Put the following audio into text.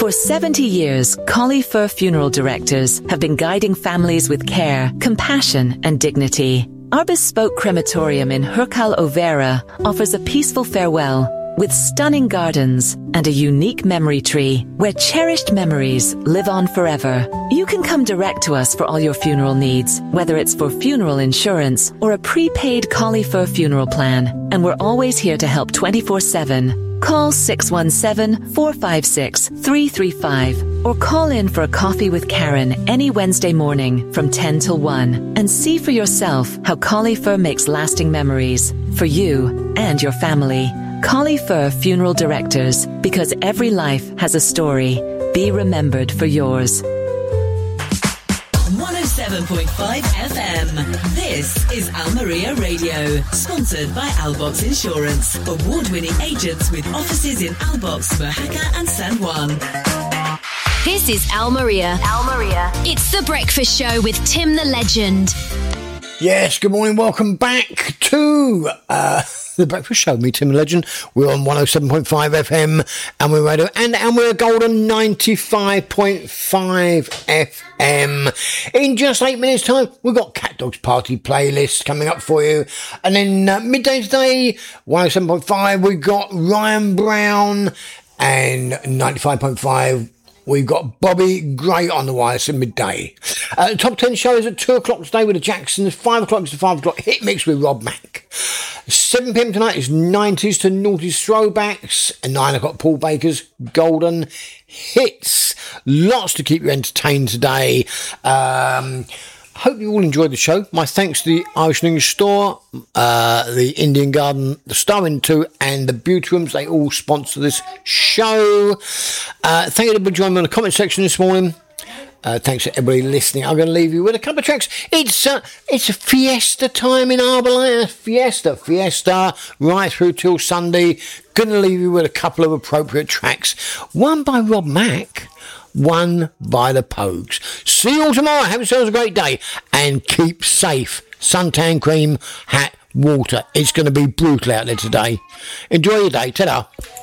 For 70 years, Collie Fur Funeral Directors have been guiding families with care, compassion, and dignity. Our bespoke crematorium in Hercal Overa offers a peaceful farewell with stunning gardens and a unique memory tree where cherished memories live on forever. You can come direct to us for all your funeral needs, whether it's for funeral insurance or a prepaid Collie Fur funeral plan. And we're always here to help 24/7. Call 617-456-335 or call in for a coffee with Karen any Wednesday morning from 10 till 1 and see for yourself how Collie Fur makes lasting memories for you and your family. Collie Fur Funeral Directors, because every life has a story. Be remembered for yours. 107.5 FM. This is Almeria Radio, sponsored by Albox Insurance, award-winning agents with offices in Albox, Mojaca and San Juan. This is Almeria. It's The Breakfast Show with Tim the Legend. Yes, good morning. Welcome back to The Breakfast Show. Me, Tim the Legend. We're on 107.5 FM and we're radio and we're Golden 95.5 FM. In just 8 minutes time, we've got Cat Dogs Party playlist coming up for you. And then midday today, 107.5, we've got Ryan Brown, and 95.5 we've got Bobby Gray on the wireless at midday. The top 10 shows at 2 o'clock today with the Jacksons. 5 o'clock is the 5 o'clock hit mix with Rob Mack. 7 p.m. tonight is 90s to noughties throwbacks. And 9 o'clock Paul Baker's Golden Hits. Lots to keep you entertained today. Hope you all enjoyed the show. My thanks to the Irish English Store, the Indian Garden, the Star Inn 2 and the Beauty Rooms. They all sponsor this show. Thank you for joining me on the comment section this morning. Thanks to everybody listening. I'm going to leave you with a couple of tracks. It's a fiesta time in Arbolite. Fiesta, right through till Sunday. Going to leave you with a couple of appropriate tracks. One by Rob Mack, one by the Pogues. See you all tomorrow. Have yourselves a great day and keep safe. Suntan cream, hat, water. It's going to be brutal out there today. Enjoy your day. Ta-da.